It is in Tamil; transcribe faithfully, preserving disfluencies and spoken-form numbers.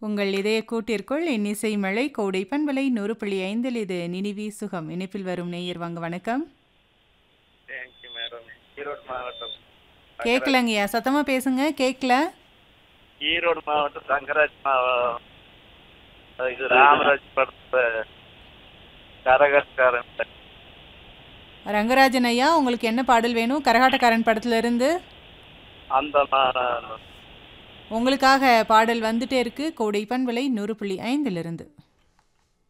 உங்கள் இதய கூட்டிற்குள் இன்னிசை மழை கோடை பண்பலை நூறு புள்ளி ஐந்தில் இது நினிவி சுகம். இணைப்பில் வரும் நேயர் வாங்க வணக்கம். Thank you madam. ஈரோடு மாவட்டம் கேட்கலங்கய்யா, சத்தமா பேசுங்க. கேட்கல. ஈரோடு மாவட்டம் தங்கராஜ் மாவட்டம். இது ராமராஜ் படத்துல கரகாட்டக்காரன். ரங்கராஜன் ஐயா, உங்களுக்கு என்ன பாடல் வேணும்? கரகாட்டக்காரன் படத்துல இருந்து அந்த மா- உங்களுக்காக பாடல் வந்துட்டே இருக்கு. கோடை பண்பலை நூறு புள்ளி ஐந்திலிருந்து.